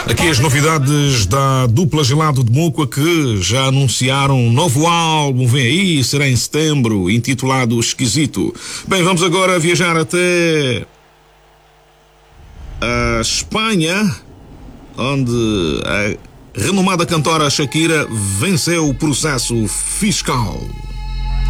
Aqui as novidades da dupla Gelado de Mucua, que já anunciaram um novo álbum, vem aí, será em setembro, intitulado Esquisito. Bem, vamos agora viajar até a Espanha, onde a renomada cantora Shakira venceu o processo fiscal.